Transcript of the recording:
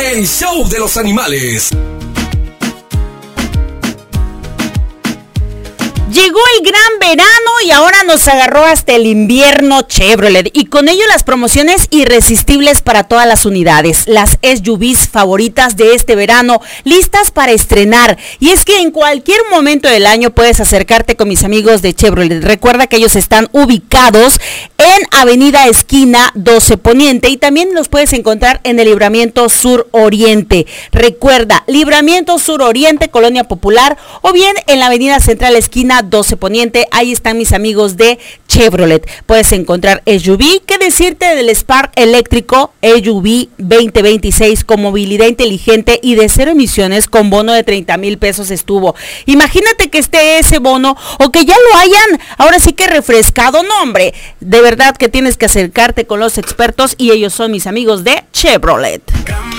el show de los animales. Llegó el gran verano y ahora nos agarró hasta el invierno Chevrolet y con ello las promociones irresistibles para todas las unidades, las SUVs favoritas de este verano, listas para estrenar. Y es que en cualquier momento del año puedes acercarte con mis amigos de Chevrolet. Recuerda que ellos están ubicados en Avenida Esquina 12 Poniente y también los puedes encontrar en el Libramiento Sur Oriente. Recuerda, Libramiento Sur Oriente, Colonia Popular, o bien en la Avenida Central Esquina 12 Poniente, ahí están mis amigos de Chevrolet. Puedes encontrar SUV, ¿qué decirte del Spark eléctrico SUV 2026 con movilidad inteligente y de 0 emisiones con bono de 30,000 pesos estuvo? Imagínate que esté ese bono o que ya lo hayan, ahora sí que refrescado, no hombre, de verdad que tienes que acercarte con los expertos y ellos son mis amigos de Chevrolet.